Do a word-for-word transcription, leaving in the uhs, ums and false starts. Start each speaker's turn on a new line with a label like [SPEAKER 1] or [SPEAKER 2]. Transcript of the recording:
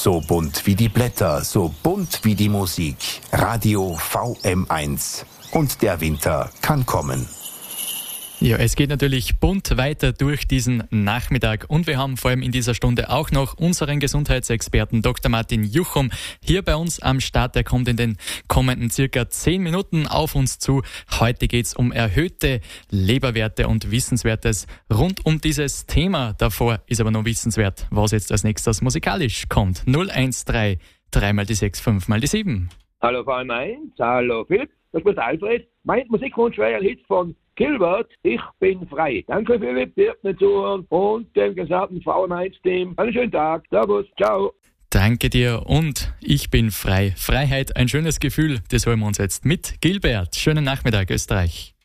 [SPEAKER 1] So bunt wie die Blätter, so bunt wie die Musik. Radio V M eins. Und der Winter kann kommen.
[SPEAKER 2] Ja, es geht natürlich bunt weiter durch diesen Nachmittag und wir haben vor allem in dieser Stunde auch noch unseren Gesundheitsexperten Doktor Martin Juchum hier bei uns am Start. Der kommt in den kommenden circa zehn Minuten auf uns zu. Heute geht's um erhöhte Leberwerte und Wissenswertes rund um dieses Thema. Davor ist aber noch wissenswert, was jetzt als nächstes musikalisch kommt. null eins drei, drei mal die sechs, fünf mal die sieben.
[SPEAKER 3] Hallo V M eins, hallo Philipp, das ist Alfred. Mein Musikwunsch wäre ein Hit von Gilbert, ich bin frei. Danke Philipp, dir nicht zuhören und dem gesamten V M eins Team. Einen schönen Tag, servus, ciao.
[SPEAKER 2] Danke dir und ich bin frei. Freiheit, ein schönes Gefühl, das holen wir uns jetzt mit Gilbert. Schönen Nachmittag, Österreich.